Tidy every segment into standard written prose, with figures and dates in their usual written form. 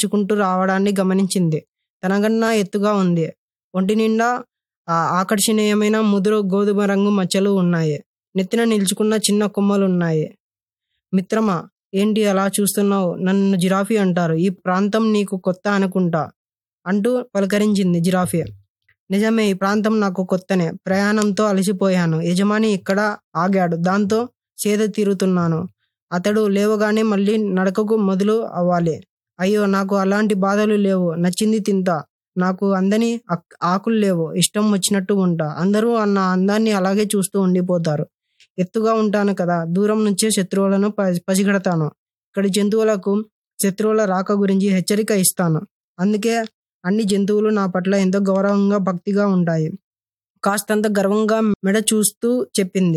నడుచుకుంటూ రావడాన్ని గమనించింది. తనకన్నా ఎత్తుగా ఉంది. ఒంటి నిండా ఆకర్షణీయమైన ముదురు గోధుమ రంగు మచ్చలు ఉన్నాయి. నెత్తిన నిల్చుకున్న చిన్న కొమ్మలున్నాయి. మిత్రమా, ఏంటి అలా చూస్తున్నావు? నన్ను జిరాఫీ అంటారు. ఈ ప్రాంతం నీకు కొత్త అనుకుంటా అంటూ పలకరించింది జిరాఫీ. నిజమే, ఈ ప్రాంతం నాకు కొత్తనే. ప్రయాణంతో అలసిపోయాను. యజమాని ఇక్కడ ఆగాడు. దాంతో సేద తీరుతున్నాను. అతడు లేవగానే మళ్ళీ నడకకు మొదలు అవ్వాలి. అయ్యో, నాకు అలాంటి బాధలు లేవు. నచ్చింది తింటా. నాకు అందని ఆకులు లేవు. ఇష్టం వచ్చినట్టు ఉంటా. అందరూ నా అందాన్ని అలాగే చూస్తూ ఉండిపోతారు. ఎత్తుగా ఉంటాను కదా, దూరం నుంచే శత్రువులను పసిగడతాను. ఇక్కడి జంతువులకు శత్రువుల రాక గురించి హెచ్చరిక ఇస్తాను. అందుకే అన్ని జంతువులు నా పట్ల ఎంతో గౌరవంగా భక్తిగా ఉంటాయి. కాస్తంత గర్వంగా మెడ చూస్తూ చెప్పింది.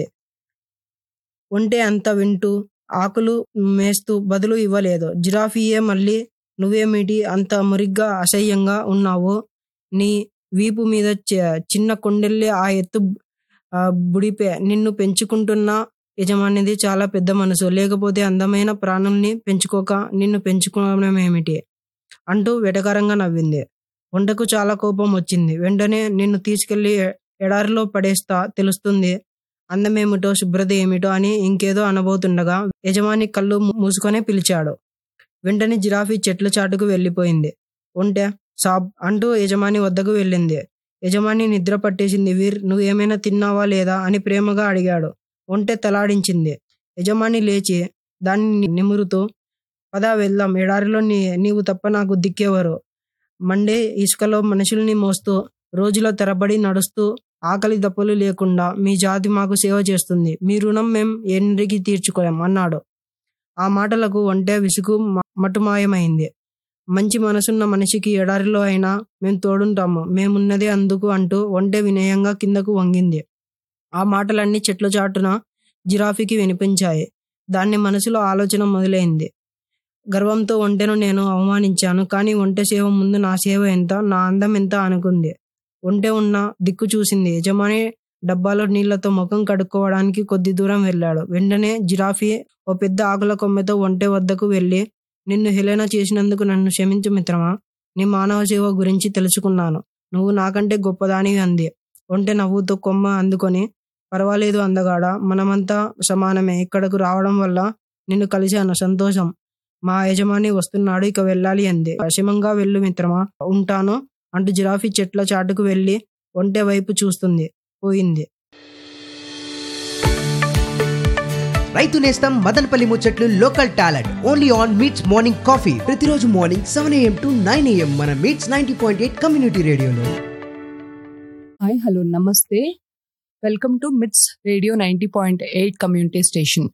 ఒంటే అంత వింటూ ఆకులు మేస్తూ బదులు ఇవ్వలేదు. జిరాఫీయే మళ్ళీ, నువ్వేమిటి అంత మురిగ్గా అసహ్యంగా ఉన్నావు? నీ వీపు మీద చిన్న కొండెల్లి ఆ ఎత్తు బుడిపే. నిన్ను పెంచుకుంటున్న యజమానిది చాలా పెద్ద మనసు. లేకపోతే అందమైన ప్రాణుల్ని పెంచుకోక నిన్ను పెంచుకోవడమేమిటి అంటూ వెటకారంగా నవ్వింది. ఒంటకు చాలా కోపం వచ్చింది. వెంటనే నిన్ను తీసుకెళ్లి ఎడారిలో పడేస్తా, తెలుస్తుంది అందమేమిటో శుభ్రత ఏమిటో అని ఇంకేదో అనబోతుండగా యజమాని కళ్ళు మూసుకొనే పిలిచాడు. వెంటనే జిరాఫీ చెట్ల చాటుకు వెళ్ళిపోయింది. ఒంటె సాబ్ అంటూ యజమాని వద్దకు వెళ్ళింది. యజమాని నిద్ర పట్టేసింది. వీర్, నువ్వేమైనా తిన్నావా లేదా అని ప్రేమగా అడిగాడు. ఒంటె తలాడించింది. యజమాని లేచి దాన్ని నిమురుతూ, పదా వెళ్దాం. ఎడారిలో నీవు తప్ప నాకు దిక్కేవారు. మండే ఇసుకలో మనుషుల్ని మోస్తూ రోజుల తరబడి నడుస్తూ ఆకలి దప్పులు లేకుండా మీ జాతి మాకు సేవ చేస్తుంది. మీ రుణం మేం ఎన్నికి తీర్చుకోలేం అన్నాడు. ఆ మాటలకు ఒంటె విసుగు మటుమాయమైంది. మంచి మనసున్న మనిషికి ఎడారిలో అయినా మేం తోడుంటాము. మేమున్నదే అందుకు అంటూ ఒంటె వినయంగా కిందకు వంగింది. ఆ మాటలన్నీ చెట్ల చాటున జిరాఫీకి వినిపించాయి. దాన్ని మనసులో ఆలోచన మొదలైంది. గర్వంతో ఒంటెను నేను అవమానించాను. కానీ ఒంటె సేవ ముందు నా సేవ ఎంత, నా అందం ఎంత అనుకుంది. ఒంటె ఉన్న దిక్కు చూసింది. యజమాని డబ్బాలో నీళ్లతో ముఖం కడుక్కోవడానికి కొద్ది దూరం వెళ్ళాడు. వెంటనే జిరాఫీ ఓ పెద్ద ఆకుల కొమ్మెతో ఒంటె వద్దకు వెళ్ళి, నిన్ను హేళన చేసినందుకు నన్ను క్షమించు మిత్రమా. నీ మానవ సేవ గురించి తెలుసుకున్నాను. నువ్వు నాకంటే గొప్పదానివి అంది. ఒంటె నవ్వుతో కొమ్మ అందుకొని, పర్వాలేదు అందగాడ, మనమంతా సమానమే. ఇక్కడకు రావడం వల్ల నిన్ను కలిశాను, సంతోషం. మా యజమాని వస్తున్నాడు, ఇక వెళ్ళాలి అంది. క్షేమంగా వెళ్ళు మిత్రమా, ఉంటాను అంటూ జిరాఫీ చెట్ల చాటుకు వెళ్ళి ఒంటె వైపు చూస్తుంది. పోయింది. రైతు నేస్తం మదనపల్లి ముచ్చట్లు local talent only on meets morning coffee. ప్రతిరోజు మార్నింగ్ 7 AM to 9 AM మన మీట్స్ 90.8 కమ్యూనిటీ రేడియోలో. హాయ్, హలో, నమస్తే. వెల్కమ్ టు మిట్స్ రేడియో 90.8 కమ్యూనిటీ స్టేషన్.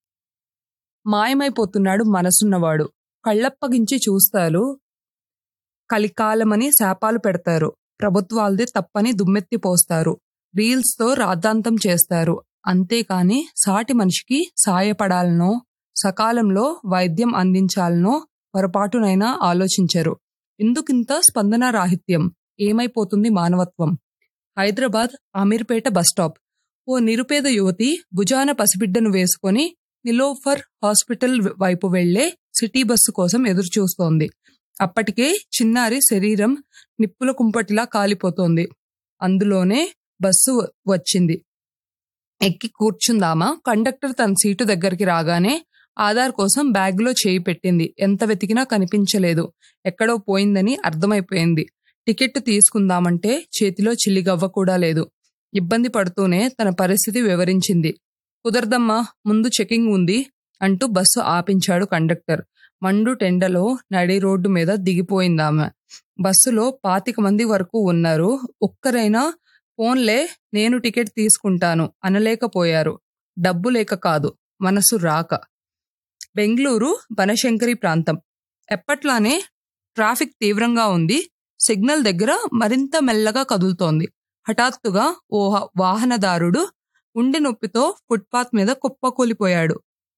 మాయమైపోతున్నాడు మనసున్నవాడు. కళ్ళప్పగించి చూస్తారు. కలికాలమని శాపాలు పెడతారు. ప్రభుత్వాలది తప్పని దుమ్మెత్తి పోస్తారు. రీల్స్తో రాద్ధాంతం చేస్తారు. అంతేకాని సాటి మనిషికి సాయపడాలనో సకాలంలో వైద్యం అందించాలనో పొరపాటునైనా ఆలోచించరు. ఎందుకింత స్పందన రాహిత్యం? ఏమైపోతుంది మానవత్వం? హైదరాబాద్ అమీర్పేట బస్టాప్. ఓ నిరుపేద యువతి భుజాన పసిబిడ్డను వేసుకొని నిలోఫర్ హాస్పిటల్ వైపు వెళ్లే సిటీ బస్సు కోసం ఎదురుచూస్తోంది. అప్పటికే చిన్నారి శరీరం నిప్పుల కుంపటిలా కాలిపోతోంది. అందులోనే బస్సు వచ్చింది. ఎక్కి కూర్చుందామా? కండక్టర్ తన సీటు దగ్గరికి రాగానే ఆధార్ కోసం బ్యాగ్లో చేయి పెట్టింది. ఎంత వెతికినా కనిపించలేదు. ఎక్కడో పోయిందని అర్థమైపోయింది. టికెట్ తీసుకుందామంటే చేతిలో చిల్లిగవ్వ కూడా లేదు. ఇబ్బంది పడుతూనే తన పరిస్థితి వివరించింది. కుదరదమ్మా, ముందు చెకింగ్ ఉంది అంటూ బస్సు ఆపించాడు కండక్టర్. మండు టెండలో నడి రోడ్డు మీద దిగిపోయిందామె. బస్సులో 25 మంది వరకు ఉన్నారు. ఒక్కరైనా ఫోన్లే నేను టికెట్ తీసుకుంటాను అనలేకపోయారు. డబ్బు లేక కాదు, మనసు రాక. బెంగళూరు బనశంకరి ప్రాంతం. ఎప్పట్లానే ట్రాఫిక్ తీవ్రంగా ఉంది. సిగ్నల్ దగ్గర మరింత మెల్లగా కదులుతోంది. హఠాత్తుగా ఓ వాహనదారుడు గుండె నొప్పితో ఫుట్పాత్ మీద కుప్పకూలిపోయాడు.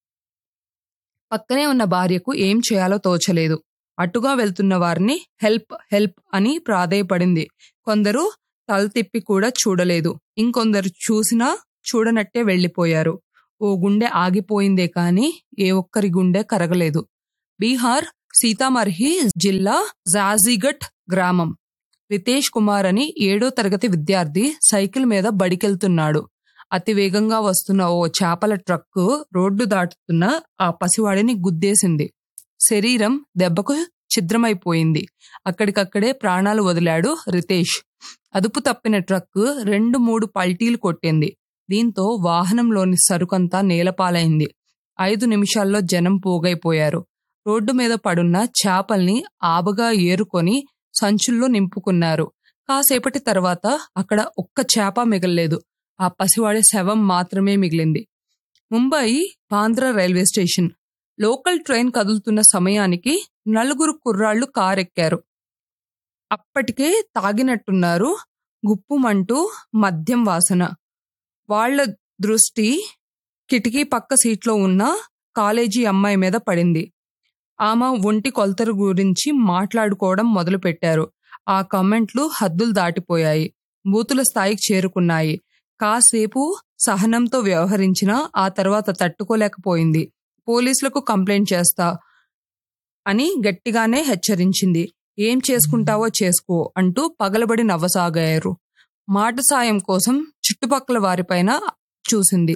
పక్కనే ఉన్న భార్యకు ఏం చేయాలో తోచలేదు. అటుగా వెళ్తున్న వారిని హెల్ప్ హెల్ప్ అని ప్రాధేయపడింది. కొందరు తల తిప్పి కూడా చూడలేదు. ఇంకొందరు చూసినా చూడనట్టే వెళ్లిపోయారు. ఓ గుండె ఆగిపోయిందే కాని ఏ ఒక్కరి గుండె కరగలేదు. బీహార్ సీతామర్హి జిల్లా జాజిగట్ గ్రామం. రితేష్ కుమార్ అని 7వ తరగతి విద్యార్థి సైకిల్ మీద బడికెళ్తున్నాడు. అతి వేగంగా వస్తున్న ఓ చేపల ట్రక్కు రోడ్డు దాటుతున్న ఆ పసివాడిని గుద్దేసింది. శరీరం దెబ్బకు ఛిద్రమైపోయింది. అక్కడికక్కడే ప్రాణాలు వదిలాడు రితేష్. అదుపు తప్పిన ట్రక్కు 2-3 పల్టీలు కొట్టింది. దీంతో వాహనంలోని సరుకంతా నేలపాలైంది. 5 నిమిషాల్లో జనం పోగైపోయారు. రోడ్డు మీద పడున్న చేపల్ని ఆబగా ఏరుకొని సంచుల్లో నింపుకున్నారు. కాసేపటి తర్వాత అక్కడ ఒక్క చేప మిగల్లేదు. ఆ పసివాడి శవం మాత్రమే మిగిలింది. Mumbai Bandra railway station. Local train కదులుతున్న సమయానికి 4 కుర్రాళ్లు కారెక్కారు. అప్పటికే తాగినట్టున్నారు. గుప్పుమంటూ మద్యం వాసన. వాళ్ల దృష్టి కిటికీ పక్క సీట్లో ఉన్న కాలేజీ అమ్మాయి మీద పడింది. ఆమె ఒంటి కొలతల గురించి మాట్లాడుకోవడం మొదలుపెట్టారు. ఆ కామెంట్లు హద్దులు దాటిపోయాయి. బూతుల స్థాయికి చేరుకున్నాయి. కాసేపు సహనంతో వ్యవహరించినా ఆ తర్వాత తట్టుకోలేకపోయింది. పోలీసులకు కంప్లైంట్ చేస్తా అని గట్టిగానే హెచ్చరించింది. ఏం చేసుకుంటావో చేసుకో అంటూ పగలబడి నవ్వసాగారు. మాట సాయం కోసం చుట్టుపక్కల వారిపైన చూసింది.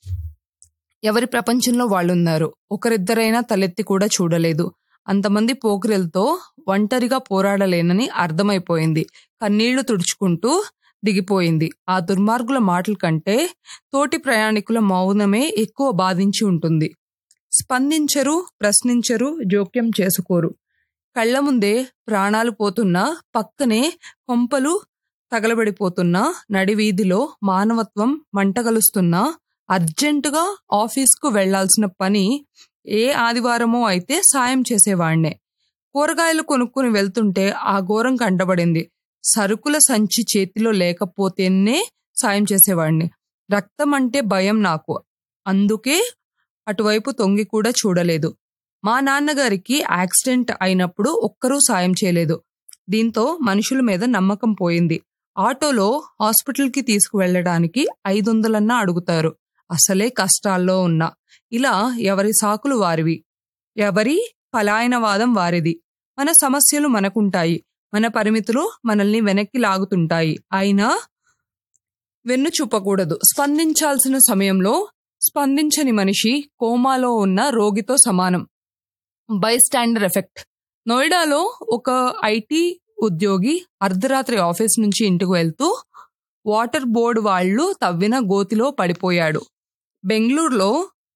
ఎవరి ప్రపంచంలో వాళ్ళున్నారు. ఒకరిద్దరైనా తలెత్తి కూడా చూడలేదు. అంతమంది పోకిరెలతో ఒంటరిగా పోరాడలేనని అర్థమైపోయింది. కన్నీళ్లు తుడుచుకుంటూ దిగిపోయింది. ఆ దుర్మార్గుల మాటల కంటే తోటి ప్రయాణికుల మౌనమే ఎక్కువ బాధించి ఉంటుంది. స్పందించరు, ప్రశ్నించరు, జోక్యం చేసుకోరు. కళ్ల ముందే ప్రాణాలు పోతున్నా, పక్కనే కొంపలు తగలబడిపోతున్నా, నడివీధిలో మానవత్వం మంటగలుస్తున్నా, అర్జెంటుగా ఆఫీస్కు వెళ్లాల్సిన పని ఏ ఆదివారమో అయితే సాయం చేసేవాణ్ణే. కూరగాయలు కొనుక్కుని వెళ్తుంటే ఆ ఘోరం కంటబడింది. సరుకుల సంచి చేతిలో లేకపోతేనే సాయం చేసేవాణ్ణి. రక్తం అంటే భయం నాకు. అందుకే అటువైపు తొంగి కూడా చూడలేదు. మా నాన్నగారికి యాక్సిడెంట్ అయినప్పుడు ఒక్కరూ సాయం చేయలేదు. దీంతో మనుషుల మీద నమ్మకం పోయింది. ఆటోలో హాస్పిటల్కి తీసుకువెళ్లడానికి 500 అడుగుతారు. అసలే కష్టాల్లో ఉన్నా. ఇలా ఎవరి సాకులు వారివి, ఎవరి పలాయనవాదం వారిది. మన సమస్యలు మనకుంటాయి. మన పరిమితులు మనల్ని వెనక్కి లాగుతుంటాయి. అయినా వెన్ను చూపకూడదు. స్పందించాల్సిన సమయంలో స్పందించని మనిషి కోమాలో ఉన్న రోగితో సమానం. బైస్టాండర్ ఎఫెక్ట్. నోయిడాలో ఒక ఐటీ ఉద్యోగి అర్ధరాత్రి ఆఫీస్ నుంచి ఇంటికి వెళ్తూ వాటర్ బోర్డు వాళ్లు తవ్విన గోతిలో పడిపోయాడు. బెంగళూరులో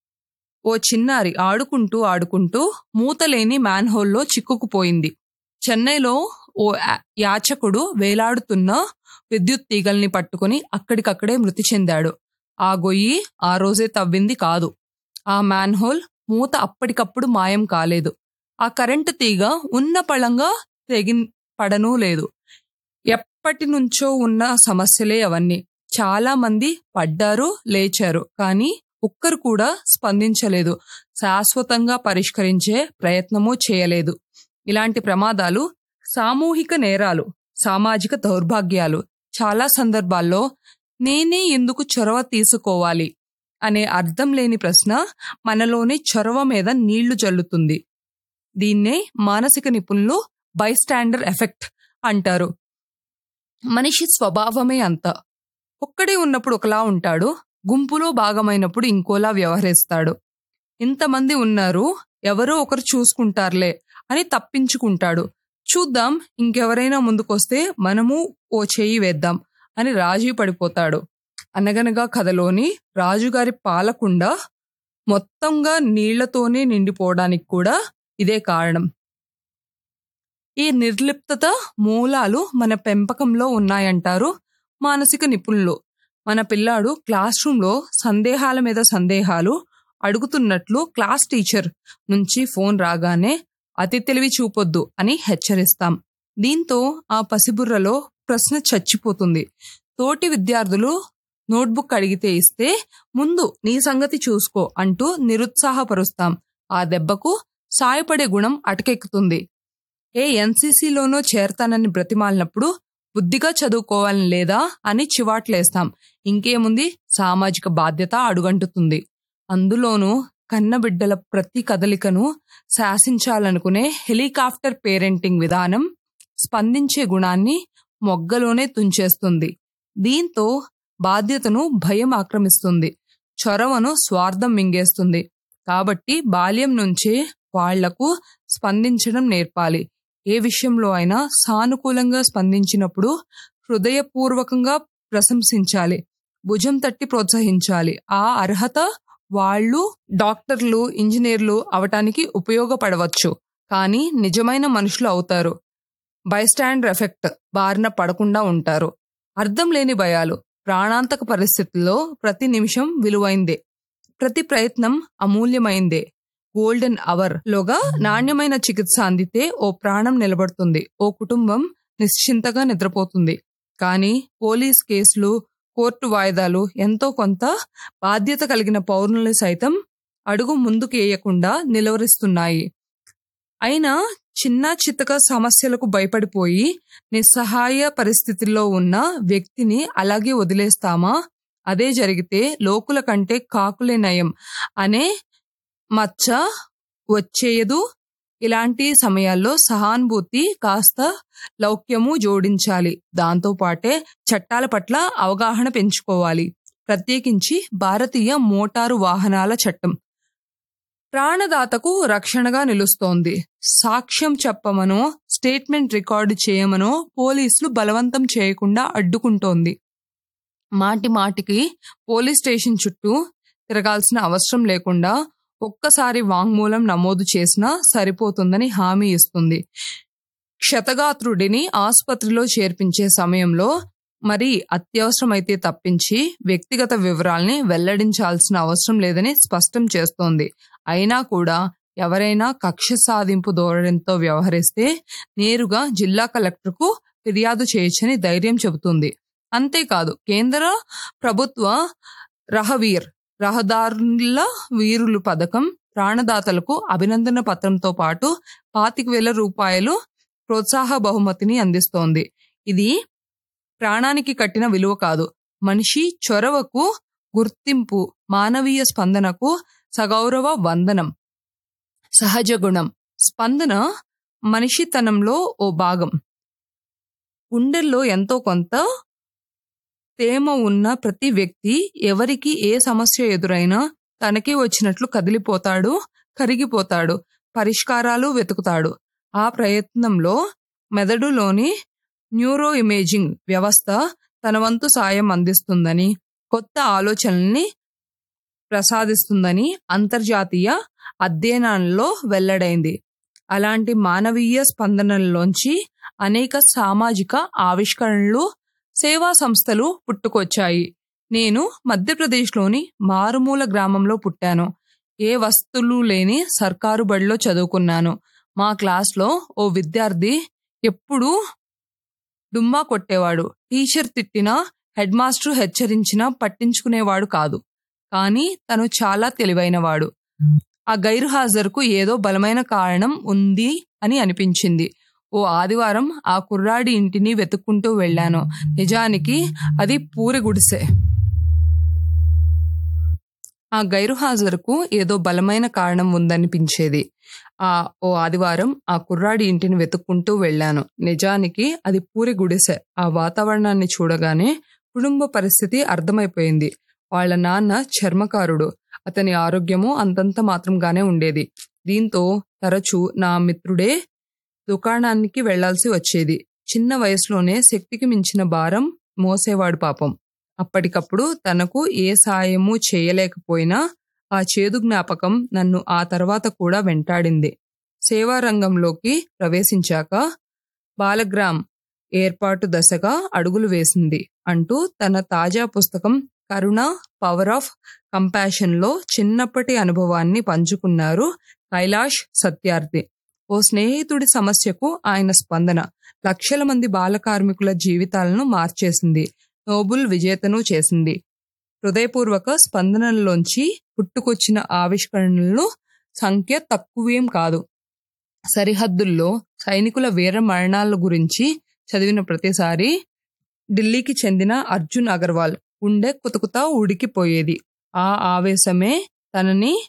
ఓ చిన్నారి ఆడుకుంటూ మూతలేని మ్యాన్హోల్లో చిక్కుకుపోయింది. చెన్నైలో ఓ యాచకుడు వేలాడుతున్న విద్యుత్ తీగల్ని పట్టుకుని అక్కడికక్కడే మృతి చెందాడు. ఆ గొయ్యి ఆ రోజే తవ్వింది కాదు. ఆ మ్యాన్హోల్ మూత అప్పటికప్పుడు మాయం కాలేదు. ఆ కరెంటు తీగ ఉన్న పళంగా పడనూ లేదు. ఎప్పటి నుంచో ఉన్న సమస్యలే అవన్నీ. చాలా మంది పడ్డారు, లేచారు. కానీ ఒక్కరు కూడా స్పందించలేదు. శాశ్వతంగా పరిష్కరించే ప్రయత్నమూ చేయలేదు. ఇలాంటి ప్రమాదాలు సామూహిక నేరాలు, సామాజిక దౌర్భాగ్యాలు. చాలా సందర్భాల్లో నేనే ఎందుకు చొరవ తీసుకోవాలి అనే అర్థం లేని ప్రశ్న మనలోని చొరవ మీద నీళ్లు జల్లుతుంది. దీన్నే మానసిక నిపుణులు బైస్టాండర్ ఎఫెక్ట్ అంటారు. మనిషి స్వభావమే అంత. ఒక్కడే ఉన్నప్పుడు ఒకలా ఉంటాడు, గుంపులో భాగమైనప్పుడు ఇంకోలా వ్యవహరిస్తాడు. ఇంతమంది ఉన్నారు, ఎవరో ఒకరు చూసుకుంటారులే అని తప్పించుకుంటాడు. చూద్దాం, ఇంకెవరైనా ముందుకొస్తే మనము ఓ చెయ్యి వేద్దాం అని రాజీ పడిపోతాడు. అనగనగా కథలోని రాజుగారి పాలకుండ మొత్తంగా నీళ్లతోనే నిండిపోవడానికి కూడా ఇదే కారణం. ఈ నిర్లిప్తత మూలాలు మన పెంపకంలో ఉన్నాయంటారు మానసిక నిపుణులు. మన పిల్లాడు క్లాస్ రూమ్లో సందేహాల మీద సందేహాలు అడుగుతున్నట్లు క్లాస్ టీచర్ నుంచి ఫోన్ రాగానే అతి తెలివి చూపొద్దు అని హెచ్చరిస్తాం. దీంతో ఆ పసిబుర్రలో ప్రశ్న చచ్చిపోతుంది. తోటి విద్యార్థులు నోట్బుక్ అడిగితే ఇస్తే ముందు నీ సంగతి చూసుకో అంటూ నిరుత్సాహపరుస్తాం. ఆ దెబ్బకు సాయపడే గుణం అటకెక్కుతుంది. ఎన్సీసీలోనో చేరతానని బ్రతిమాలినప్పుడు బుద్ధిగా చదువుకోవాలని లేదా అని చివాట్లేస్తాం. ఇంకేముంది, సామాజిక బాధ్యత అడుగంటుతుంది. అందులోనూ కన్నబిడ్డల ప్రతి కదలికను శాసించాలనుకునే హెలికాప్టర్ పేరెంటింగ్ విధానం స్పందించే గుణాన్ని మొగ్గలోనే తుంచేస్తుంది. దీంతో బాధ్యతను భయం ఆక్రమిస్తుంది, చొరవను స్వార్థం మింగేస్తుంది. కాబట్టి బాల్యం నుంచే వాళ్లకు స్పందించడం నేర్పాలి. ఏ విషయంలో అయినా సానుకూలంగా స్పందించినప్పుడు హృదయపూర్వకంగా ప్రశంసించాలి, భుజం తట్టి ప్రోత్సహించాలి. ఆ అర్హత వాళ్ళు డాక్టర్లు, ఇంజనీర్లు అవటానికి ఉపయోగపడవచ్చు, కానీ నిజమైన మనుషులు అవుతారు. బైస్టాండర్ ఎఫెక్ట్ బారిన పడకుండా ఉంటారు. అర్థం లేని భయాలు. ప్రాణాంతక పరిస్థితుల్లో ప్రతి నిమిషం విలువైందే, ప్రతి ప్రయత్నం అమూల్యమైందే. గోల్డెన్ అవర్ లోగా నాణ్యమైన చికిత్స అందితే ఓ ప్రాణం నిలబడుతుంది, ఓ కుటుంబం నిశ్చింతగా నిద్రపోతుంది. కానీ పోలీస్ కేసులు, కోర్టు వాయిదాలు ఎంతో కొంత బాధ్యత కలిగిన పౌరుల్ని సైతం అడుగు ముందుకేయకుండా నిలువరిస్తున్నాయి. అయినా చిన్న చితక సమస్యలకు భయపడిపోయి నిస్సహాయ పరిస్థితుల్లో ఉన్న వ్యక్తిని అలాగే వదిలేస్తామా? అదే జరిగితే లోకుల కంటే కాకులే నయం అనే మచ్చ వచ్చేయదు. ఇలాంటి సమయాల్లో సహానుభూతి కాస్త లౌక్యము జోడించాలి. దాంతోపాటే చట్టాల పట్ల అవగాహన పెంచుకోవాలి. ప్రత్యేకించి భారతీయ మోటారు వాహనాల చట్టం ప్రాణదాతకు రక్షణగా నిలుస్తోంది. సాక్ష్యం చెప్పమనో, స్టేట్మెంట్ రికార్డు చేయమనో పోలీసులు బలవంతం చేయకుండా అడ్డుకుంటోంది. మాటి మాటికి పోలీస్ స్టేషన్ చుట్టూ తిరగాల్సిన అవసరం లేకుండా ఒక్కసారి వాంగ్మూలం నమోదు చేసినా సరిపోతుందని హామీ ఇస్తుంది. క్షతగాత్రుడిని ఆసుపత్రిలో చేర్పించే సమయంలో మరి అత్యవసరమైతే తప్పించి వ్యక్తిగత వివరాల్ని వెల్లడించాల్సిన అవసరం లేదని స్పష్టం చేస్తోంది. అయినా కూడా ఎవరైనా కక్ష సాధింపు ధోరణితో వ్యవహరిస్తే నేరుగా జిల్లా కలెక్టర్కు ఫిర్యాదు చేయొచ్చని ధైర్యం చెబుతుంది. అంతేకాదు, కేంద్ర ప్రభుత్వ రహదారుల వీరులు పథకం ప్రాణదాతలకు అభినందన పత్రంతో పాటు 25,000 రూపాయలు ప్రోత్సాహ బహుమతిని అందిస్తోంది. ఇది ప్రాణానికి కట్టిన విలువ కాదు, మనిషి చొరవకు గుర్తింపు, మానవీయ స్పందనకు సగౌరవ వందనం. సహజ గుణం స్పందన మనిషితనంలో ఓ భాగం. గుండెల్లో ఎంతో కొంత తేమ ఉన్న ప్రతి వ్యక్తి ఎవరికి ఏ సమస్య ఎదురైనా తనకే వచ్చినట్లు కదిలిపోతాడు, కరిగిపోతాడు, పరిష్కారాలు వెతుకుతాడు. ఆ ప్రయత్నంలో మెదడులోని న్యూరో ఇమేజింగ్ వ్యవస్థ తన వంతు సాయం అందిస్తుందని, కొత్త ఆలోచనల్ని ప్రసాదిస్తుందని అంతర్జాతీయ అధ్యయనాల్లో వెల్లడైంది. అలాంటి మానవీయ స్పందనల్లోంచి అనేక సామాజిక ఆవిష్కరణలు, సేవా సంస్థలు పుట్టుకొచ్చాయి. నేను మధ్యప్రదేశ్లోని మారుమూల గ్రామంలో పుట్టాను. ఏ వస్తువులు లేని సర్కారు బడిలో చదువుకున్నాను. మా క్లాస్లో ఓ విద్యార్థి ఎప్పుడూ డుమ్మా కొట్టేవాడు. టీచర్ తిట్టినా, హెడ్ మాస్టర్ హెచ్చరించినా పట్టించుకునేవాడు కాదు. కానీ తను చాలా తెలివైనవాడు. ఆ గైర్హాజరుకు ఏదో బలమైన కారణం ఉంది అని అనిపించింది. ఓ ఆదివారం ఆ కుర్రాడి ఇంటిని వెతుక్కుంటూ వెళ్ళాను. నిజానికి అది పూరి గుడిసె. ఆ గైరుహాజరుకు ఏదో బలమైన కారణం ఉందనిపించేది. ఓ ఆదివారం ఆ కుర్రాడి ఇంటిని వెతుక్కుంటూ వెళ్ళాను. నిజానికి అది పూరి గుడిసె. ఆ వాతావరణాన్ని చూడగానే కుటుంబ పరిస్థితి అర్థమైపోయింది. వాళ్ళ నాన్న చర్మకారుడు. అతని ఆరోగ్యము అంతంత మాత్రంగానే ఉండేది. దీంతో తరచూ నా మిత్రుడే దుకాణానికి వెళ్లాల్సి వచ్చేది. చిన్న వయసులోనే శక్తికి మించిన భారం మోసేవాడు పాపం. అప్పటికప్పుడు తనకు ఏ సాయము చేయలేకపోయినా ఆ చేదు జ్ఞాపకం నన్ను ఆ తర్వాత కూడా వెంటాడింది. సేవారంగంలోకి ప్రవేశించాక బాలగ్రామ్ ఏర్పాటు దశగా అడుగులు వేసింది అంటూ తన తాజా పుస్తకం కరుణ పవర్ ఆఫ్ కంపాషన్లో చిన్నప్పటి అనుభవాన్ని పంచుకున్నారు కైలాష్ సత్యార్థి. ఓ స్నేహితుడి సమస్యకు ఆయన స్పందన లక్షల మంది బాల కార్మికుల జీవితాలను మార్చేసింది, నోబెల్ విజేతను చేసింది. హృదయపూర్వక స్పందనల్లోంచి పుట్టుకొచ్చిన ఆవిష్కరణలను సంఖ్య తక్కువేం కాదు. సరిహద్దుల్లో సైనికుల వీర మరణాల గురించి చదివిన ప్రతిసారి ఢిల్లీకి చెందిన అర్జున్ అగర్వాల్ గుండె కుతకుతా ఉడికిపోయేది. ఆ ఆవేశమే తనని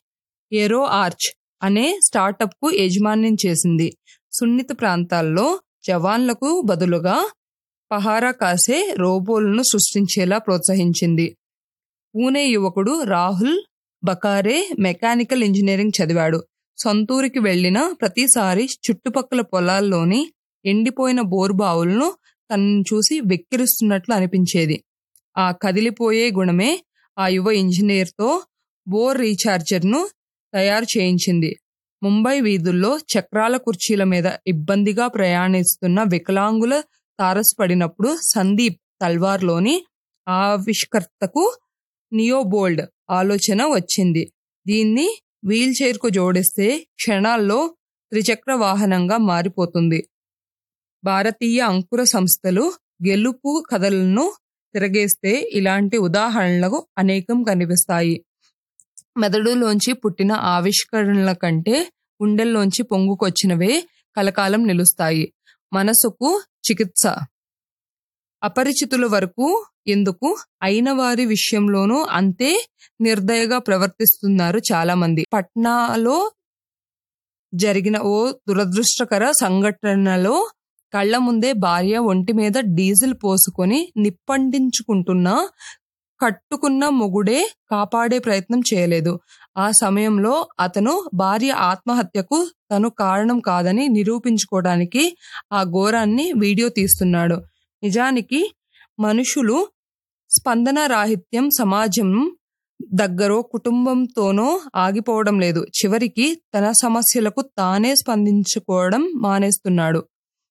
ఏరో ఆర్చ్ అనే స్టార్టప్కు యజమాన్యం చేసింది. సున్నిత ప్రాంతాల్లో జవాన్లకు బదులుగా పహారా కాసే రోబోలను సృష్టించేలా ప్రోత్సహించింది. పూణే యువకుడు రాహుల్ బకారే మెకానికల్ ఇంజనీరింగ్ చదివాడు. సొంతూరికి వెళ్లిన ప్రతిసారి చుట్టుపక్కల పొలాల్లోని ఎండిపోయిన బోరుబావులను తనను చూసి వెక్కిరిస్తున్నట్లు అనిపించేది. ఆ కదిలిపోయే గుణమే ఆ యువ ఇంజనీర్తో బోర్ రీఛార్జర్ను తయారు చేయించింది. ముంబై వీధుల్లో చక్రాల కుర్చీల మీద ఇబ్బందిగా ప్రయాణిస్తున్న వికలాంగుల తారసపడినప్పుడు సందీప్ తల్వార్లోని ఆవిష్కర్తకు నియోబోల్డ్ ఆలోచన వచ్చింది. దీన్ని వీల్ చైర్కు జోడిస్తే క్షణాల్లో త్రిచక్ర వాహనంగా మారిపోతుంది. భారతీయ అంకుర సంస్థలు గెలుపు కథలను తిరగేస్తే ఇలాంటి ఉదాహరణలకు అనేకం కనిపిస్తాయి. మెదడులోంచి పుట్టిన ఆవిష్కరణల కంటే గుండెల్లోంచి పొంగుకొచ్చినవే కలకాలం నిలుస్తాయి. మనసుకు చికిత్స. అపరిచితుల వరకు ఎందుకు, అయిన వారి విషయంలోనూ అంతే నిర్దయగా ప్రవర్తిస్తున్నారు చాలామంది. పట్నాలో జరిగిన ఓ దురదృష్టకర సంఘటనలో కళ్ల ముందే భార్య ఒంటి మీద డీజిల్ పోసుకొని నిప్పంటించుకుంటున్నా కట్టుకున్న మొగుడే కాపాడే ప్రయత్నం చేయలేదు. ఆ సమయంలో అతను భార్య ఆత్మహత్యకు తను కారణం కాదని నిరూపించుకోవడానికి ఆ ఘోరాన్ని వీడియో తీస్తున్నాడు. నిజానికి మనుషులు స్పందన రాహిత్యం సమాజం దగ్గరో కుటుంబంతోనో ఆగిపోవడం లేదు. చివరికి తన సమస్యలకు తానే స్పందించుకోవడం మానేస్తున్నాడు.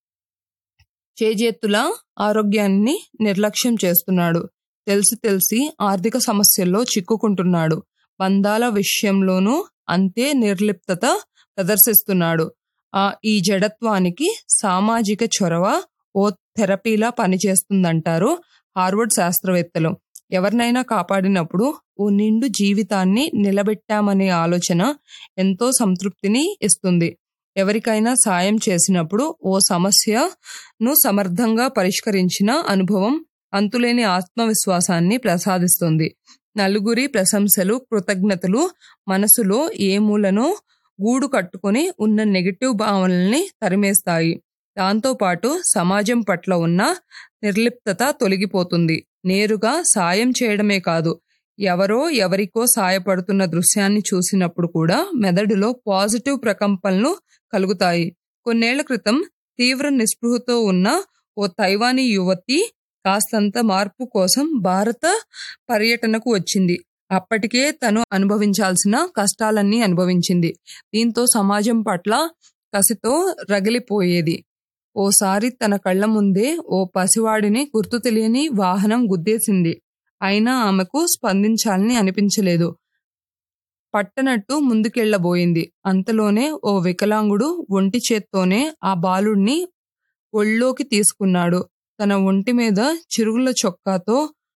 చేజేతుల ఆరోగ్యాన్ని నిర్లక్ష్యం చేస్తున్నాడు. తెలిసి ఆర్థిక సమస్యల్లో చిక్కుకుంటున్నాడు. బంధాల విషయంలోనూ అంతే నిర్లిప్తత ప్రదర్శిస్తున్నాడు. ఈ జడత్వానికి సామాజిక చొరవ ఓ థెరపీలా పనిచేస్తుందంటారు హార్వర్డ్ శాస్త్రవేత్తలు. ఎవరినైనా కాపాడినప్పుడు ఓ నిండు జీవితాన్ని నిలబెట్టామనే ఆలోచన ఎంతో సంతృప్తిని ఇస్తుంది. ఎవరికైనా సాయం చేసినప్పుడు ఓ సమస్యను సమర్థంగా పరిష్కరించిన అనుభవం అంతులేని ఆత్మవిశ్వాసాన్ని ప్రసాదిస్తుంది. నలుగురి ప్రశంసలు, కృతజ్ఞతలు మనసులో ఏ మూలనో గూడు కట్టుకుని ఉన్న నెగిటివ్ భావనల్ని తరిమేస్తాయి. దాంతోపాటు సమాజం పట్ల ఉన్న నిర్లిప్తత తొలగిపోతుంది. నేరుగా సాయం చేయడమే కాదు, ఎవరికో సాయపడుతున్న దృశ్యాన్ని చూసినప్పుడు కూడా మెదడులో పాజిటివ్ ప్రకంపనలు కలుగుతాయి. కొన్నేళ్ల క్రితం తీవ్ర నిస్పృహతో ఉన్న ఓ తైవానీ యువతి కాస్తంత మార్పు కోసం భారత పర్యటనకు వచ్చింది. అప్పటికే తను అనుభవించాల్సిన కష్టాలన్నీ అనుభవించింది. దీంతో సమాజం పట్ల కసితో రగిలిపోయేది. ఓసారి తన కళ్ల ముందే ఓ పసివాడిని గుర్తు తెలియని వాహనం గుద్దేసింది. అయినా ఆమెకు స్పందించాలని అనిపించలేదు. పట్టనట్టు ముందుకెళ్లబోయింది. అంతలోనే ఓ వికలాంగుడు ఒంటి చేత్తోనే ఆ బాలుడిని ఒళ్ళోకి తీసుకున్నాడు. తన ఒంటి మీద చిరుగుల చొక్కాతో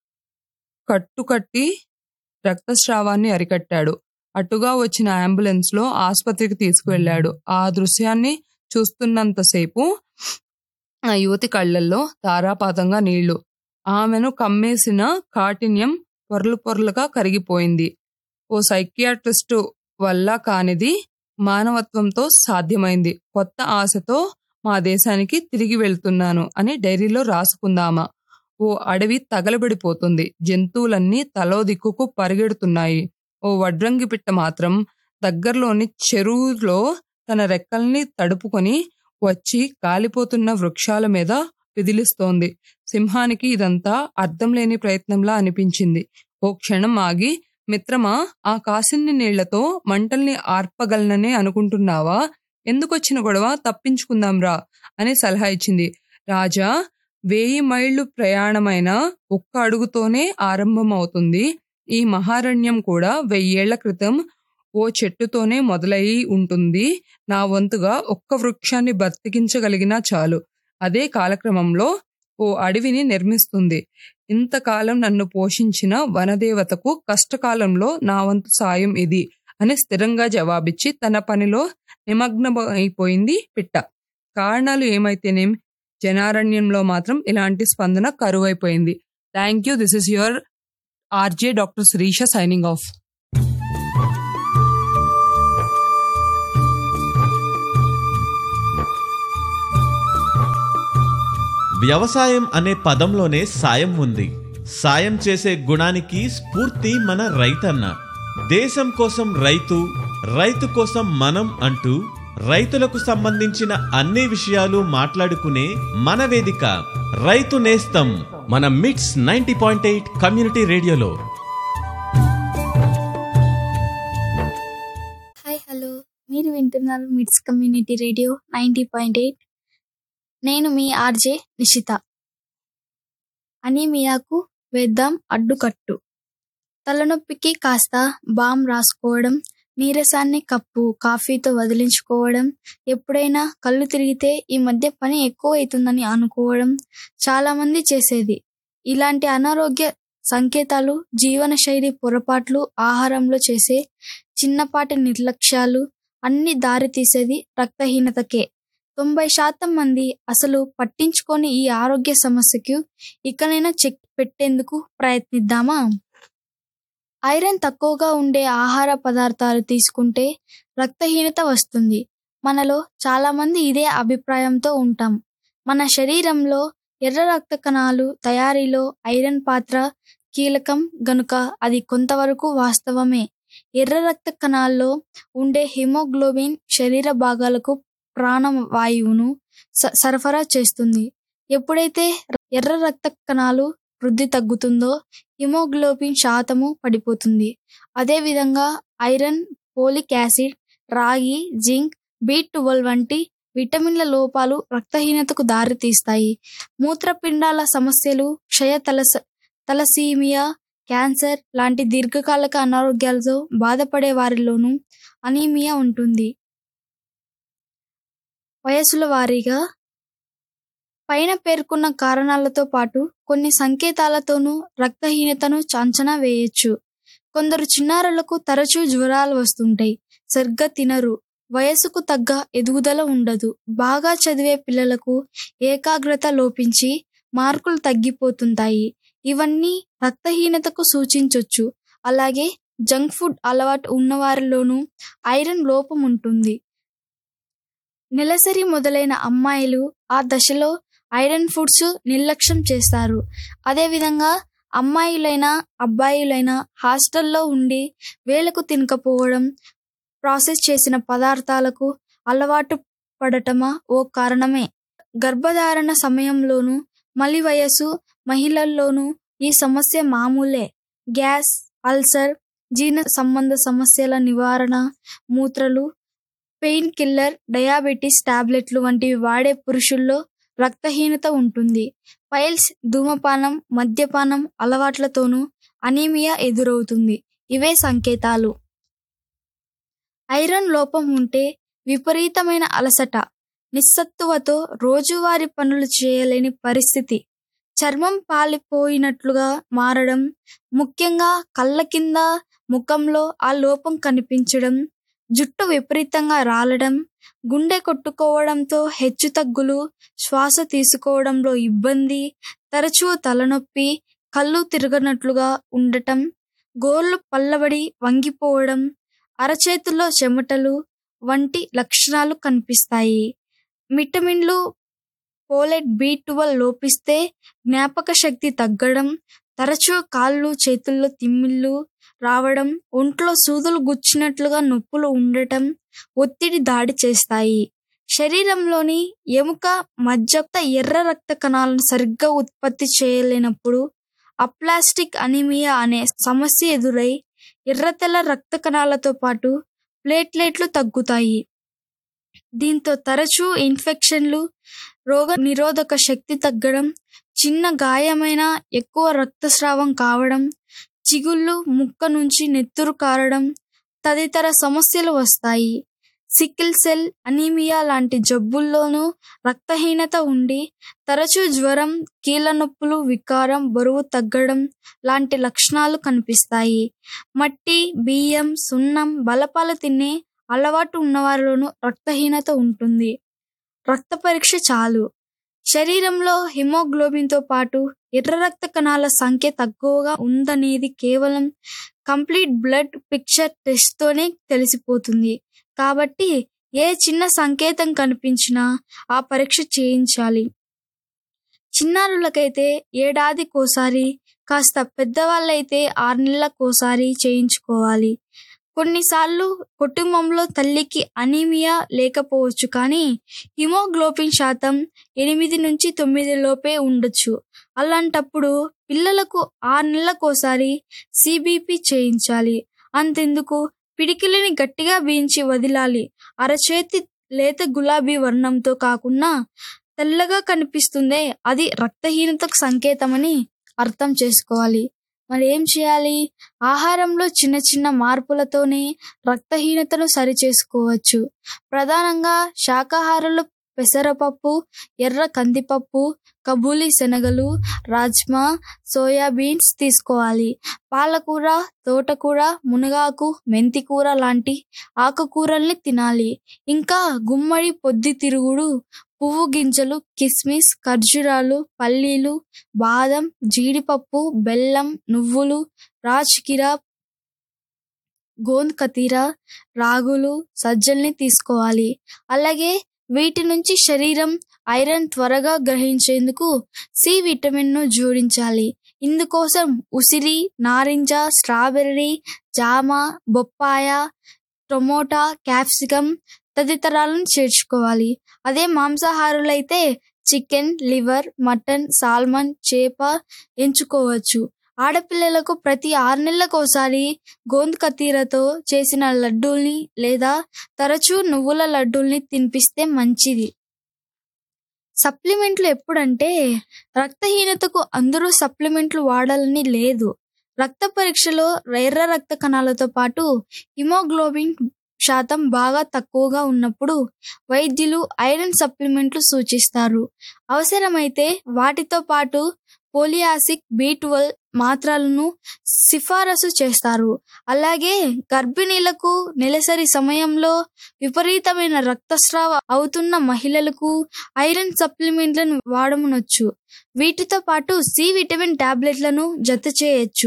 కట్టుకట్టి రక్తస్రావాన్ని అరికట్టాడు. అటుగా వచ్చిన అంబులెన్స్లో ఆసుపత్రికి తీసుకువెళ్లాడు. ఆ దృశ్యాన్ని చూస్తున్నంతసేపు ఆ యువతి కళ్లల్లో ధారాపాతంగా నీళ్లు. ఆమెను కమ్మేసిన కాఠిన్యం పొరలుగా కరిగిపోయింది. ఓ సైకియాట్రిస్టు వల్ల కానిది మానవత్వంతో సాధ్యమైంది. కొత్త ఆశతో మా దేశానికి తిరిగి వెళ్తున్నాను అని డైరీలో రాసుకుందామా. ఓ అడవి తగలబడిపోతుంది. జంతువులన్నీ తలో దిక్కుకు పరిగెడుతున్నాయి. ఓ వడ్రంగి పిట్ట మాత్రం దగ్గరలోని చెరువులో తన రెక్కల్ని తడుపుకొని వచ్చి కాలిపోతున్న వృక్షాల మీద విదిలిస్తోంది. సింహానికి ఇదంతా అర్థం లేని ప్రయత్నంలా అనిపించింది. ఓ క్షణం ఆగి, మిత్రమా, ఆ కాసిన్ని నీళ్లతో మంటల్ని ఆర్పగలననే అనుకుంటున్నావా? ఎందుకొచ్చిన గొడవ, తప్పించుకుందాంరా అని సలహా ఇచ్చింది. రాజా, 1000 మైళ్లు ప్రయాణమైన ఒక్క అడుగుతోనే ఆరంభమవుతుంది. ఈ మహారణ్యం కూడా 1000 ఏళ్ల క్రితం ఓ చెట్టుతోనే మొదలయి ఉంటుంది. నా వంతుగా ఒక్క వృక్షాన్ని బతికించగలిగినా చాలు. అదే కాలక్రమంలో ఓ అడవిని నిర్మిస్తుంది. ఇంతకాలం నన్ను పోషించిన వనదేవతకు కష్టకాలంలో నా వంతు సాయం ఇది అని స్థిరంగా జవాబిచ్చి తన పనిలో నిమగ్నమైపోయింది పిట్ట. కారణాలు ఏమైతేనేం, జనారణ్యంలో మాత్రం ఇలాంటి స్పందన కరువైపోయింది. Thank you. This is your RJ doctor Sirisha signing off. వ్యవసాయం అనే పదంలోనే సాయం ఉంది. సాయం చేసే గుణానికి స్ఫూర్తి మన రైతన్న. దేశం కోసం రైతు, రైతు కోసం మనం అంటూ రైతులకు సంబంధించిన అన్ని విషయాలు మాట్లాడుకునే మన వేదిక రైతు నేస్తం మన మిట్స్ 90.8 కమ్యూనిటీ రేడియోలో. హాయ్ హలో, మీరు వింటున్నారు మిట్స్ కమ్యూనిటీ రేడియో 90.8. నేను మీ ఆర్జే నిషిత. అనీమియాకు వేద్దాం అడ్డుకట్టు. తలనొప్పికి కాస్త బామ్ రాసుకోవడం, నీరసాన్ని కప్పు కాఫీతో వదిలించుకోవడం, ఎప్పుడైనా కళ్ళు తిరిగితే ఈ మధ్య పని ఎక్కువ అవుతుందని అనుకోవడం చాలా మంది చేసేది. ఇలాంటి అనారోగ్య సంకేతాలు జీవనశైలి పొరపాట్లు, ఆహారంలో చేసే చిన్నపాటి నిర్లక్ష్యాలు అన్ని దారి తీసేది రక్తహీనతకే. 90% మంది అసలు పట్టించుకొని ఈ ఆరోగ్య సమస్యకు ఇకనైనా చెక్ పెట్టేందుకు ప్రయత్నిద్దామా? ఐరన్ తక్కువగా ఉండే ఆహార పదార్థాలు తీసుకుంటే రక్తహీనత వస్తుంది. మనలో చాలా మంది ఇదే అభిప్రాయంతో ఉంటాం. మన శరీరంలో ఎర్ర రక్త కణాలు తయారీలో ఐరన్ పాత్ర కీలకం గనుక అది కొంతవరకు వాస్తవమే. ఎర్ర రక్త కణాల్లో ఉండే హిమోగ్లోబిన్ శరీర భాగాలకు ప్రాణవాయువును సరఫరా చేస్తుంది. ఎప్పుడైతే ఎర్ర రక్త కణాలు వృద్ధి తగ్గుతుందో హిమోగ్లోబిన్ శాతము పడిపోతుంది. అదేవిధంగా ఐరన్, ఫోలిక్ యాసిడ్, రాగి, జింక్, B12 వంటి విటమిన్ల లోపాలు రక్తహీనతకు దారితీస్తాయి. మూత్రపిండాల సమస్యలు, తలసీమియా, క్యాన్సర్ లాంటి దీర్ఘకాలిక అనారోగ్యాలతో బాధపడే వారిలోనూ అనీమియా ఉంటుంది. వయసుల వారీగా పైన పేర్కొన్న కారణాలతో పాటు కొన్ని సంకేతాలతోనూ రక్తహీనతను అంచనా వేయొచ్చు. కొందరు చిన్నారులకు తరచూ జ్వరాలు వస్తుంటాయి, సరిగ్గా తినరు, వయసుకు తగ్గ ఎదుగుదల ఉండదు. బాగా చదివే పిల్లలకు ఏకాగ్రత లోపించి మార్కులు తగ్గిపోతుంటాయి. ఇవన్నీ రక్తహీనతకు సూచించొచ్చు. అలాగే జంక్ ఫుడ్ అలవాటు ఉన్నవారిలోనూ ఐరన్ లోపం ఉంటుంది. నెలసరి మొదలైన అమ్మాయిలు ఆ దశలో ఐరన్ ఫుడ్స్ నిర్లక్ష్యం చేస్తారు. అదేవిధంగా అమ్మాయిలైనా అబ్బాయిలైనా హాస్టల్లో ఉండి వేళకు తినకపోవడం, ప్రాసెస్ చేసిన పదార్థాలకు అలవాటు పడటమా ఓ కారణమే. గర్భధారణ సమయంలోనూ మలి వయసు మహిళల్లోనూ ఈ సమస్య మామూలే. గ్యాస్, అల్సర్, జీర్ణ సంబంధ సమస్యల నివారణ, మూత్రలు, పెయిన్ కిల్లర్, డయాబెటీస్ టాబ్లెట్లు వంటివి వాడే పురుషుల్లో రక్తహీనత ఉంటుంది. పైల్స్, ధూమపానం, మద్యపానం అలవాట్లతోనూ అనీమియా ఎదురవుతుంది. ఇవే సంకేతాలు. ఐరన్ లోపం ఉంటే విపరీతమైన అలసట, నిస్సత్తువతో రోజువారీ పనులు చేయలేని పరిస్థితి, చర్మం పాలిపోయినట్లుగా మారడం, ముఖ్యంగా కళ్ళ కింద, ముఖంలో ఆ లోపం కనిపించడం, జుట్టు విపరీతంగా రాలడం, గుండె కొట్టుకోవడంతో హెచ్చుతగ్గులు, శ్వాస తీసుకోవడంలో ఇబ్బంది, తరచూ తలనొప్పి, కళ్ళు తిరగనట్లుగా ఉండటం, గోర్లు పల్లబడి వంగిపోవడం, అరచేతుల్లో చెమటలు వంటి లక్షణాలు కనిపిస్తాయి. విటమిన్లు, ఫోలేట్, B12 లోపిస్తే జ్ఞాపక శక్తి తగ్గడం, తరచూ కాళ్ళు చేతుల్లో తిమ్మిళ్ళు రావడం, ఒంట్లో సూదులు గుచ్చినట్లుగా నొప్పులు ఉండటం, ఒత్తిడి దాడి చేస్తాయి. శరీరంలోని ఎముక, మజ్జ ఎర్ర రక్త కణాలను సరిగ్గా ఉత్పత్తి చేయలేనప్పుడు అప్లాస్టిక్ అనీమియా అనే సమస్య ఎదురై ఎర్రతెల్ల రక్త కణాలతో పాటు ప్లేట్లెట్లు తగ్గుతాయి. దీంతో తరచూ ఇన్ఫెక్షన్లు, రోగ నిరోధక శక్తి తగ్గడం, చిన్న గాయమైనా ఎక్కువ రక్తస్రావం కావడం, చిగుళ్ళు, ముక్క నుంచి నెత్తురు కారడం తదితర సమస్యలు వస్తాయి. సికిల్ సెల్ అనీమియా లాంటి జబ్బుల్లోనూ రక్తహీనత ఉండి తరచూ జ్వరం, కీళ్ళ నొప్పులు, వికారం, బరువు తగ్గడం లాంటి లక్షణాలు కనిపిస్తాయి. మట్టి, బియ్యం, సున్నం, బలపాలు తినే అలవాటు ఉన్నవారిలోనూ రక్తహీనత ఉంటుంది. రక్త పరీక్ష చాలు. శరీరంలో హిమోగ్లోబిన్తో పాటు ఎర్ర రక్త కణాల సంఖ్య తక్కువగా ఉందనేది కేవలం కంప్లీట్ బ్లడ్ పిక్చర్ టెస్ట్తోనే తెలిసిపోతుంది. కాబట్టి ఏ చిన్న సంకేతం కనిపించినా ఆ పరీక్ష చేయించాలి. చిన్నారులకైతే ఏడాదికోసారి, కాస్త పెద్దవాళ్ళైతే 6 నెలలకోసారి చేయించుకోవాలి. కొన్నిసార్లు కుటుంబంలో తల్లికి అనీమియా లేకపోవచ్చు, కానీ హిమోగ్లోబిన్ శాతం 8 నుంచి 9 లోపే ఉండొచ్చు. అలాంటప్పుడు పిల్లలకు 6 నెలలకోసారి సిబిపి చేయించాలి. అంతెందుకు, పిడికిలిని గట్టిగా బిగించి వదిలాలి. అరచేతి లేత గులాబీ వర్ణంతో కాకుండా తెల్లగా కనిపిస్తుందే, అది రక్తహీనతకు సంకేతమని అర్థం చేసుకోవాలి. మరి ఏం చేయాలి? ఆహారంలో చిన్న చిన్న మార్పులతోనే రక్తహీనతను సరిచేసుకోవచ్చు. ప్రధానంగా శాకాహారులు పెసరపప్పు, ఎర్ర కందిపప్పు, కబూలి శనగలు, రాజ్మా, సోయాబీన్స్ తీసుకోవాలి. పాలకూర, తోటకూర, మునగాకు, మెంతికూర లాంటి ఆకుకూరల్ని తినాలి. ఇంకా గుమ్మడి, పొద్దుతిరుగుడు, పువ్వు గింజలు, కిస్మిస్, ఖర్జూరాలు, పల్లీలు, బాదం, జీడిపప్పు, బెల్లం, నువ్వులు, రాజ్గిరా, గోంద్ కతీరా, రాగులు, సజ్జల్ని తీసుకోవాలి. అలాగే వీటి నుంచి శరీరం ఐరన్ త్వరగా గ్రహించేందుకు సి విటమిన్ను జోడించాలి. ఇందుకోసం ఉసిరి, నారింజ, స్ట్రాబెర్రీ, జామ, బొప్పాయ, టొమాటో, క్యాప్సికం తదితరాలను చేర్చుకోవాలి. అదే మాంసాహారులైతే చికెన్, లివర్, మటన్, సాల్మన్, చేప ఎంచుకోవచ్చు. ఆడపిల్లలకు ప్రతి 6 నెలలకోసారి గోంద్ కతీరతో చేసిన లడ్డూల్ని లేదా తరచూ నువ్వుల లడ్డూల్ని తినిపిస్తే మంచిది. సప్లిమెంట్లు ఎప్పుడంటే, రక్తహీనతకు అందరూ సప్లిమెంట్లు వాడాలని లేదు. రక్త పరీక్షలో ఎర్ర రక్త కణాలతో పాటు హిమోగ్లోబిన్ శాతం బాగా తక్కువగా ఉన్నప్పుడు వైద్యులు ఐరన్ సప్లిమెంట్లు సూచిస్తారు. అవసరమైతే వాటితో పాటు పోలియాసిక్, B12 మాత్రలను సిఫారసు చేస్తారు. అలాగే గర్భిణీలకు, నెలసరి సమయంలో విపరీతమైన రక్తస్రావ అవుతున్న మహిళలకు ఐరన్ సప్లిమెంట్లను వాడమనొచ్చు. వీటితో పాటు సి విటమిన్ టాబ్లెట్లను జత చేయొచ్చు.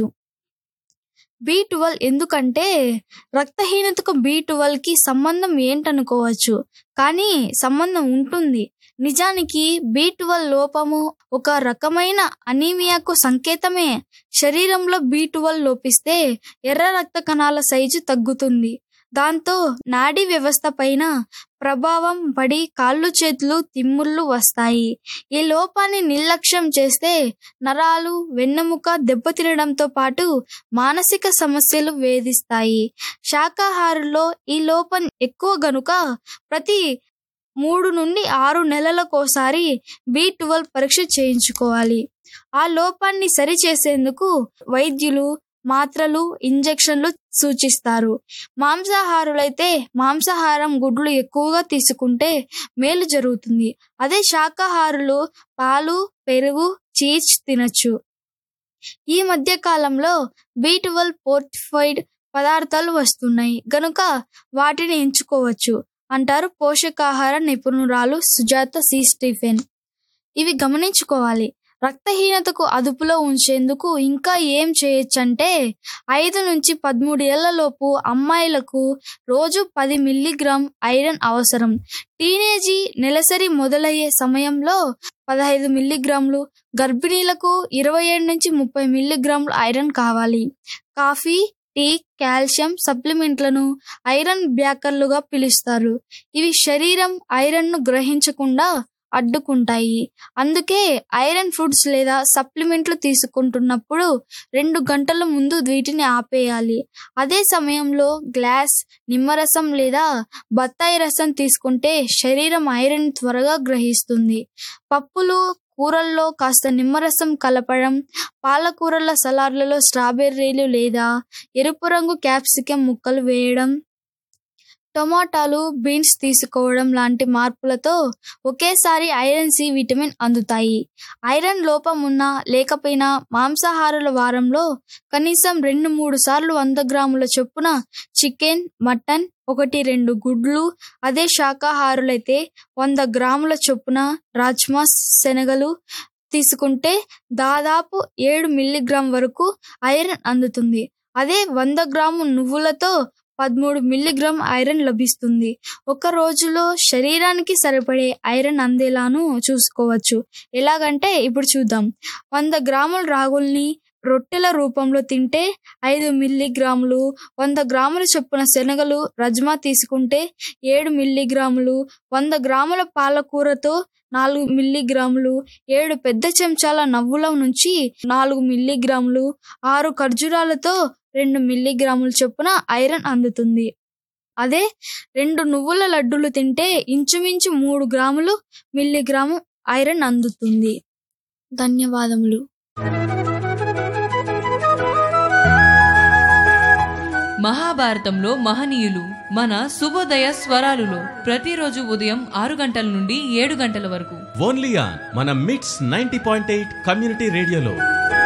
B12 ఎందుకంటే, రక్తహీనతకు B12కి సంబంధం ఏంటనుకోవచ్చు, కానీ సంబంధం ఉంటుంది. నిజానికి B12 లోపము ఒక రకమైన అనీమియాకు సంకేతమే. శరీరంలో B12 లోపిస్తే ఎర్ర రక్త కణాల సైజు తగ్గుతుంది. దాంతో నాడీ వ్యవస్థ పైన ప్రభావం పడి కాళ్ళు చేతులు తిమ్ముళ్ళు వస్తాయి. ఈ లోపాన్ని నిర్లక్ష్యం చేస్తే నరాలు, వెన్నెముక దెబ్బతినడంతో పాటు మానసిక సమస్యలు వేధిస్తాయి. శాకాహారుల్లో ఈ లోపం ఎక్కువ గనుక ప్రతి 3 నుండి 6 నెలలకోసారి B12 పరీక్ష చేయించుకోవాలి. ఆ లోపాన్ని సరిచేసేందుకు వైద్యులు మాత్రలు, ఇంజెక్షన్లు సూచిస్తారు. మాంసాహారులైతే మాంసాహారం, గుడ్లు ఎక్కువగా తీసుకుంటే మేలు జరుగుతుంది. అదే శాకాహారులు పాలు, పెరుగు, చీజ్ తినచ్చు. ఈ మధ్య కాలంలో B12 ఫోర్టిఫైడ్ పదార్థాలు వస్తున్నాయి గనుక వాటిని ఎంచుకోవచ్చు అంటారు పోషకాహార నిపుణురాలు సుజాత సి. స్టీఫెన్. ఇవి గమనించుకోవాలి. రక్తహీనతకు అదుపులో ఉంచేందుకు ఇంకా ఏం చేయొచ్చంటే, 5 నుంచి 13 ఏళ్లలోపు అమ్మాయిలకు రోజు 10 మిల్లీగ్రామ్ ఐరన్ అవసరం. టీనేజీ, నెలసరి మొదలయ్యే సమయంలో 15 మిల్లీగ్రాములు, గర్భిణీలకు 27 నుంచి 30 మిల్లీగ్రాములు ఐరన్ కావాలి. కాఫీ, టీ, కాల్షియం సప్లిమెంట్లను ఐరన్ బ్యాకర్లుగా పిలుస్తారు. ఇవి శరీరం ఐరన్ను గ్రహించకుండా అడ్డుకుంటాయి. అందుకే ఐరన్ ఫుడ్స్ లేదా సప్లిమెంట్లు తీసుకుంటున్నప్పుడు 2 గంటల ముందు వీటిని ఆపేయాలి. అదే సమయంలో గ్లాస్ నిమ్మరసం లేదా బత్తాయి రసం తీసుకుంటే శరీరం ఐరన్ త్వరగా గ్రహిస్తుంది. పప్పులు, కూరల్లో కాస్త నిమ్మరసం కలపడం, పాలకూరల సలాడ్లలో స్ట్రాబెర్రీలు లేదా ఎరుపు రంగు క్యాప్సికం ముక్కలు వేయడం, టొమాటోలు, బీన్స్ తీసుకోవడం లాంటి మార్పులతో ఒకేసారి ఐరన్, సి విటమిన్ అందుతాయి. ఐరన్ లోపం ఉన్నా లేకపోయినా మాంసాహారుల వారంలో కనీసం 2-3 సార్లు 100 గ్రాముల చొప్పున చికెన్, మటన్, 1-2 గుడ్లు, అదే శాకాహారులైతే 100 గ్రాముల చొప్పున రాజ్మా, శనగలు తీసుకుంటే దాదాపు 7 మిల్లీగ్రామ్ వరకు ఐరన్ అందుతుంది. అదే 100 గ్రాము నువ్వులతో 13 మిల్లీగ్రామ్ ఐరన్ లభిస్తుంది. ఒక రోజులో శరీరానికి సరిపడే ఐరన్ అందేలాను చూసుకోవచ్చు. ఎలాగంటే ఇప్పుడు చూద్దాం. 100 గ్రాముల రాగుల్ని రొట్టెల రూపంలో తింటే 5 మిల్లీగ్రాములు, 100 గ్రాముల చొప్పున శనగలు రజ్మా తీసుకుంటే 7 మిల్లీగ్రాములు, 100 గ్రాముల పాలకూరతో 4 మిల్లీగ్రాములు, 7 పెద్ద చెంచాల నవ్వుల నుంచి 4 మిల్లీగ్రాములు, 6 ఖర్జూరాలతో 2 మిల్లీగ్రాముల చొప్పున ఐరన్ అందుతుంది. అదే 2 నువ్వుల లడ్డూలు తింటే ఇంచుమించు 3 గ్రాములు మిల్లీగ్రాము ఐరన్ అందుతుంది. ధన్యవాదములు. మహాభారతంలో మహనీయులు మన శుభోదయ స్వరాలులో ప్రతిరోజు ఉదయం 6 గంటల నుండి 7 గంటల వరకు ఓన్లీ ఆన్ మన మిట్స్ 90.8 కమ్యూనిటీ రేడియోలో.